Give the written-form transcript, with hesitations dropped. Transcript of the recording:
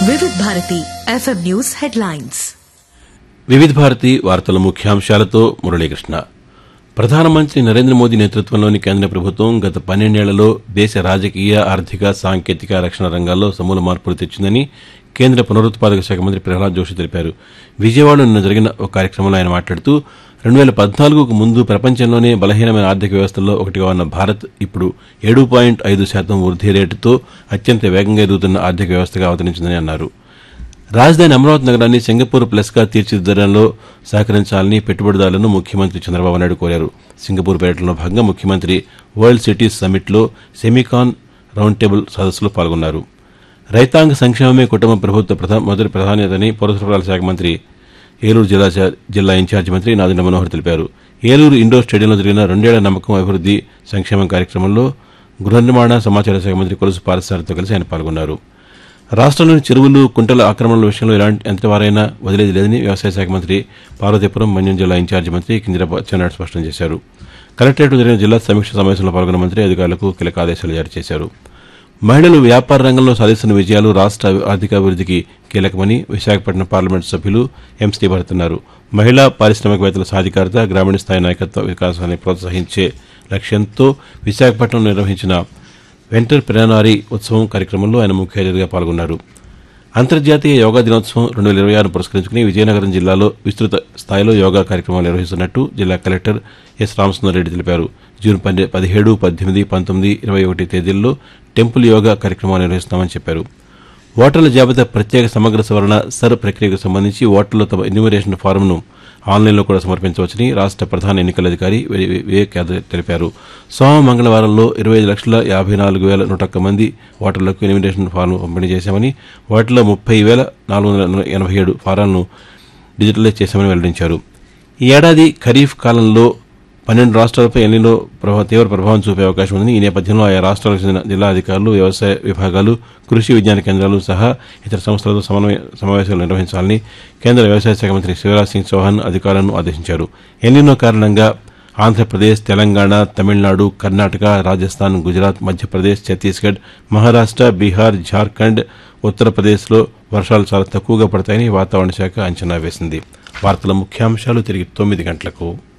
వివిధ Bharati FM news headlines. వివిధ భారతి వార్తల ముఖ్యాంశాలతో మురళీకృష్ణ. ప్రధానమంత్రి నరేంద్ర మోదీ నేతృత్వంలోని కేంద్ర ప్రభుత్వం గత 12 ఏళ్లలో దేశ రాజకీయ, ఆర్థిక, సాంకేతిక, రక్షణ రంగాల్లో సమూల మార్పులు తెచ్చిందని కేంద్ర పునరుత్పాదక శాఖ మంత్రి ప్రహ్లాద్ జోషి తెలిపారు. విజయవాడలో నిన్న జరిగిన ఒక కార్యక్రమంలో ఆయన మాట్లాడుతూ 2014కు ముందు ప్రపంచంలోనే బలహీనమైన ఆర్థిక వ్యవస్థల్లో ఒకటిగా ఉన్న భారత్ ఇప్పుడు 7.5% వృద్ధి రేటుతో అత్యంత వేగంగా ఎదుగుతున్న ఆర్థిక వ్యవస్థగా అవతరించిందని అన్నారు. రాజధాని అమరావతి నగరాన్ని సింగపూర్ ప్లస్గా తీర్చిదిద్దడంలో సహకరించాలని పెట్టుబడిదారులను ముఖ్యమంత్రి చంద్రబాబు నాయుడు కోరారు. సింగపూర్ పర్యటనలో భాగంగా ముఖ్యమంత్రి world cities సమ్మిట్లో SEMICON round table సదస్సులో పాల్గొన్నారు. రైతాంగ సంక్షేమమే కుటుంబ ప్రభుత్వ మొదటి ప్రాధాన్యతని పౌర సరఫరాల శాఖ మంత్రి, ఏలూరు జిల్లా ఇన్ఛార్జి మంత్రి నాదెండ్ల మనోహర్ తెలిపారు. ఏలూరు ఇండోర్ స్టేడియంలో జరిగిన 2 ఏళ్ల నమ్మకం అభివృద్ది సంక్షేమం కార్యక్రమంలో గృహ నిర్మాణ, సమాచార శాఖ మంత్రి కొలుసు పార్థసారథితో కలిసి ఆయన పాల్గొన్నారు. రాష్ట్రంలోని చెరువులు, కుంటల ఆక్రమణల విషయంలో ఎంతవారైనా వదిలేది లేదని వ్యవసాయ శాఖ మంత్రి, పార్వతీపురం మన్యం జిల్లా ఇన్ఛార్జి మంత్రి కింజరాపు అచ్చెన్నాయుడు స్పష్టం చేశారు. కలెక్టరేట్లో జరిగిన జిల్లా సమీక్ష సమావేశంలో పాల్గొన్న మంత్రి అధికారులకు కీలక ఆదేశాలు జారీ చేశారు. మహిళలు వ్యాపార రంగంలో సాధిస్తున్న విజయాలు రాష్ట్ర ఆర్థికాభివృద్దికి కీలకమని విశాఖపట్నం పార్లమెంటు సభ్యులు ఎం శ్రీభరత్ అన్నారు. మహిళా పారిశ్రామికవేత్తల సాధికారత, గ్రామీణ స్థాయి నాయకత్వ వికాసాన్ని ప్రోత్సహించే లక్ష్యంతో విశాఖపట్నంలో నిర్వహించిన వెంటర్ప్రెనరీ ఉత్సవం కార్యక్రమంలో ఆయన ముఖ్య అతిథిగా పాల్గొన్నారు. అంతర్జాతీయ యోగా దినోత్సవం 2026 పురస్కరించుకుని విజయనగరం జిల్లాలో విస్తృత స్థాయిలో యోగా కార్యక్రమాలు నిర్వహిస్తున్నట్టు జిల్లా కలెక్టర్ ఎస్ రామసుందర్రెడ్డి తెలిపారు. జూన్ 17, 18, 19, 21 తేదీల్లో టెంపుల్ యోగా కార్యక్రమాలు నిర్వహిస్తున్నామని చెప్పారు. ఓటర్ల జాబితా ప్రత్యేక సమగ్ర సవరణ సర్ ప్రక్రియకు సంబంధించి ఓటర్లు తమ ఎన్యూమరేషన్ ఫారంను ఆన్లైన్లో కూడా సమర్పించవచ్చని రాష్ట్ర ప్రధాన ఎన్నికల అధికారి వివేక్ యాదవ్ తెలిపారు. సోమ మంగళవారంలో 25,54,101 మంది ఓటర్లకు ఎన్యూమరేషన్ ఫారం పంపిణీ చేశామని, వాటిలో 30,487 ఫారాలను డిజిటలైజ్ చేశామని వెల్లడించారు. ఈ ఏడాది ఖరీఫ్ కాలంలో 12 రాష్ట్రాలపై ఎల్నినో తీవ్ర ప్రభావం చూపే అవకాశం ఉందని, ఈ నేపథ్యంలో ఆయా రాష్ట్రాలకు చెందిన జిల్లా అధికారులు, వ్యవసాయ విభాగాలు, కృషి విజ్ఞాన కేంద్రాలు సహా ఇతర సంస్థలతో సమావేశాలు నిర్వహించాలని కేంద్ర వ్యవసాయ శాఖ మంత్రి శివరాజ్ సింగ్ చౌహాన్ అధికారులను ఆదేశించారు. ఎల్నినో కారణంగా ఆంధ్రప్రదేశ్, తెలంగాణ, తమిళనాడు, కర్ణాటక, రాజస్థాన్, గుజరాత్, మధ్యప్రదేశ్, ఛత్తీస్గఢ్, మహారాష్ట్ర, బీహార్, ఝార్ఖండ్, ఉత్తరప్రదేశ్లో వర్షాలు చాలా తక్కువగా పడతాయని వాతావరణ శాఖ అంచనా వేసింది. వార్తల ముఖ్యాంశాలు తిరిగి 9 గంటలకు.